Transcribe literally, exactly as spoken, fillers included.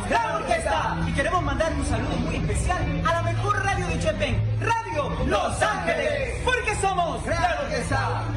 La Orquesta. Y queremos mandar un saludo muy especial a la mejor radio de Chepén, Radio Los Ángeles, porque somos La Orquesta.